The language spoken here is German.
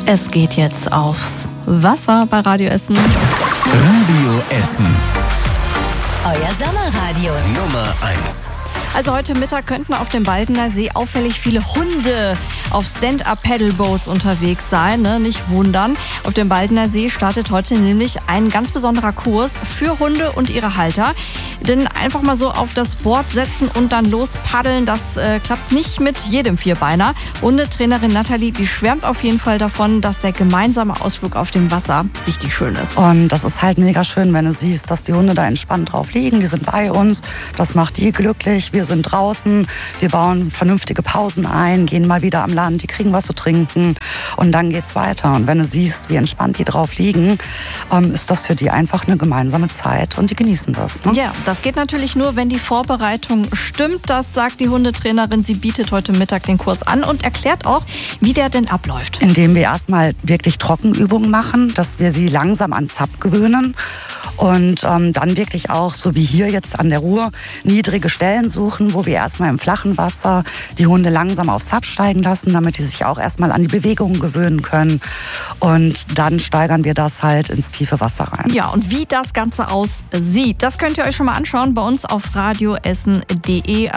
Es geht jetzt aufs Wasser bei Radio Essen. Radio Essen. Euer Sommerradio. Nummer 1. Also heute Mittag könnten auf dem Baldener See auffällig viele Hunde auf Stand-Up-Paddleboats unterwegs sein. Ne? Nicht wundern. Auf dem Baldener See startet heute nämlich ein ganz besonderer Kurs für Hunde und ihre Halter. Denn einfach mal so auf das Board setzen und dann los paddeln, das klappt nicht mit jedem Vierbeiner. Hundetrainerin Nathalie, die schwärmt auf jeden Fall davon, dass der gemeinsame Ausflug auf dem Wasser richtig schön ist. Und das ist halt mega schön, wenn du siehst, dass die Hunde da entspannt drauf liegen. Die sind bei uns. Das macht die glücklich. Wir sind draußen. Wir bauen vernünftige Pausen ein, gehen mal wieder am Land. Die kriegen was zu trinken. Und dann geht's weiter. Und wenn du siehst, wie entspannt die drauf liegen, ist das für die einfach eine gemeinsame Zeit. Und die genießen das. Ne? Ja, das geht natürlich nur, wenn die Vorbereitung stimmt. Das sagt die Hundetrainerin. Sie bietet heute Mittag den Kurs an und erklärt auch, wie der denn abläuft. Indem wir erstmal wirklich Trockenübungen machen, dass wir sie langsam an Zap gewöhnen. Und dann wirklich auch, so wie hier jetzt an der Ruhr, niedrige Stellen suchen, wo wir erstmal im flachen Wasser die Hunde langsam aufs Zap steigen lassen, damit die sich auch erstmal an die Bewegungen gewöhnen können. Und dann steigern wir das halt ins tiefe Wasser rein. Ja, und wie das Ganze aussieht, das könnt ihr euch schon mal anschauen bei uns auf radioessen.de.